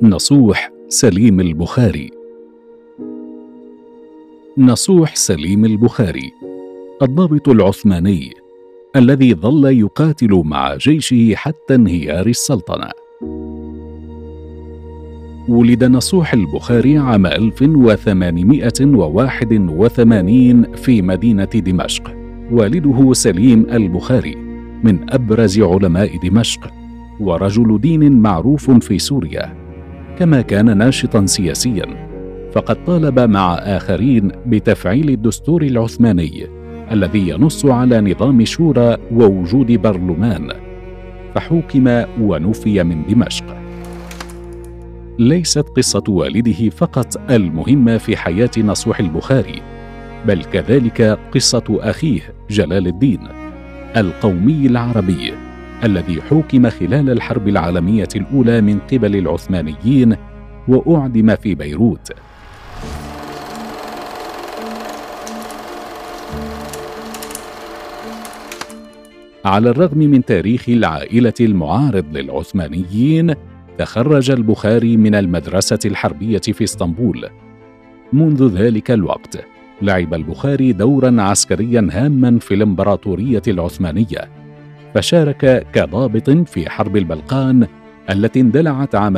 نصوح سليم البخاري. نصوح سليم البخاري الضابط العثماني الذي ظل يقاتل مع جيشه حتى انهيار السلطنة. ولد نصوح البخاري عام 1881 في مدينة دمشق. والده سليم البخاري من أبرز علماء دمشق ورجل دين معروف في سوريا، كما كان ناشطا سياسيا، فقد طالب مع آخرين بتفعيل الدستور العثماني الذي ينص على نظام شورى ووجود برلمان، فحوكم ونفي من دمشق. ليست قصة والده فقط المهمة في حياة نصوح البخاري، بل كذلك قصة أخيه جلال الدين القومي العربي الذي حوكم خلال الحرب العالمية الأولى من قبل العثمانيين وأعدم في بيروت. على الرغم من تاريخ العائلة المعارض للعثمانيين، تخرج البخاري من المدرسة الحربية في اسطنبول. منذ ذلك الوقت لعب البخاري دورا عسكريا هاما في الإمبراطورية العثمانية، فشارك كضابط في حرب البلقان التي اندلعت عام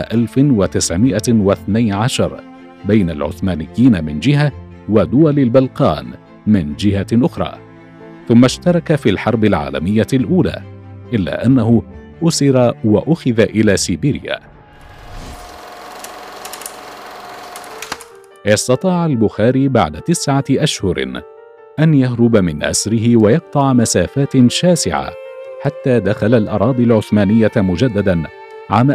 1912 بين العثمانيين من جهة ودول البلقان من جهة أخرى، ثم اشترك في الحرب العالمية الأولى، إلا أنه أسر وأخذ إلى سيبيريا. استطاع البخاري بعد 9 أشهر أن يهرب من أسره ويقطع مسافات شاسعة حتى دخل الأراضي العثمانية مجددا عام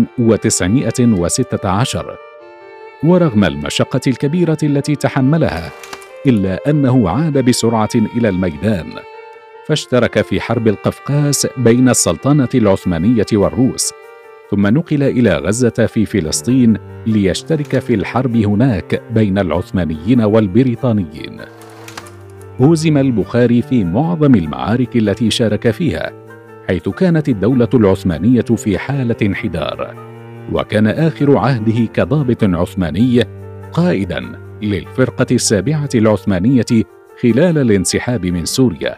1916. ورغم المشقة الكبيرة التي تحملها، إلا أنه عاد بسرعة إلى الميدان، فاشترك في حرب القفقاس بين السلطنة العثمانية والروس، ثم نقل إلى غزة في فلسطين ليشترك في الحرب هناك بين العثمانيين والبريطانيين. هزم البخاري في معظم المعارك التي شارك فيها، حيث كانت الدولة العثمانية في حالة انحدار، وكان آخر عهده كضابط عثماني قائدا للفرقة 7 العثمانية خلال الانسحاب من سوريا.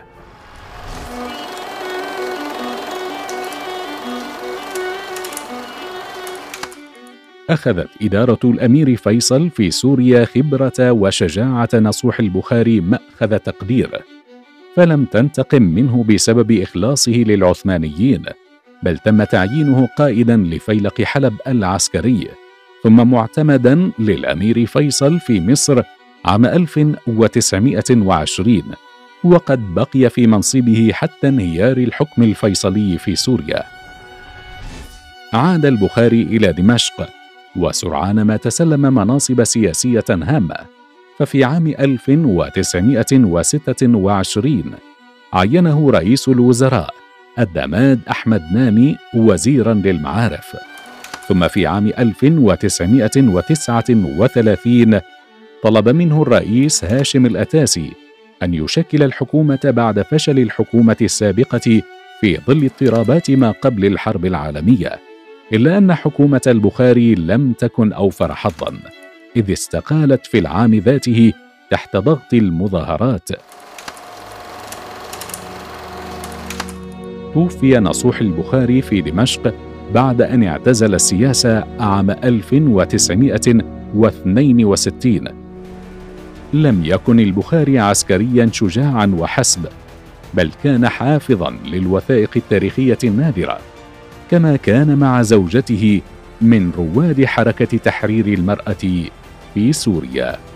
أخذت إدارة الأمير فيصل في سوريا خبرة وشجاعة نصوح البخاري مأخذ تقدير، فلم تنتقم منه بسبب إخلاصه للعثمانيين، بل تم تعيينه قائدا لفيلق حلب العسكري، ثم معتمدا للأمير فيصل في مصر عام 1920، وقد بقي في منصبه حتى انهيار الحكم الفيصلي في سوريا. عاد البخاري إلى دمشق، وسرعان ما تسلم مناصب سياسية هامة، ففي عام 1926 عينه رئيس الوزراء الدماد أحمد نامي وزيرا للمعارف، ثم في عام 1939 طلب منه الرئيس هاشم الأتاسي أن يشكل الحكومة بعد فشل الحكومة السابقة في ظل اضطرابات ما قبل الحرب العالمية، إلا أن حكومة البخاري لم تكن أوفر حظا، إذ استقالت في العام ذاته تحت ضغط المظاهرات. توفي نصوح البخاري في دمشق بعد أن اعتزل السياسة عام 1962. لم يكن البخاري عسكريا شجاعا وحسب، بل كان حافظا للوثائق التاريخية النادرة، كما كان مع زوجته من رواد حركة تحرير المرأة في سوريا.